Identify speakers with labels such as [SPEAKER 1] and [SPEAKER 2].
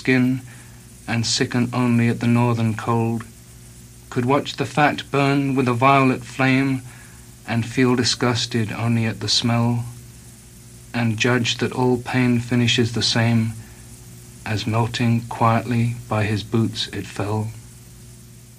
[SPEAKER 1] skin, and sicken only at the northern cold, could watch the fat burn with a violet flame, and feel disgusted only at the smell, and judge that all pain finishes the same, as melting quietly by his boots it fell.